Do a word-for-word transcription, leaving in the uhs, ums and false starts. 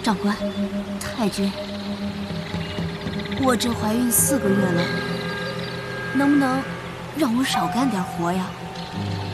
长官，太君，我这怀孕四个月了，能不能让我少干点活呀？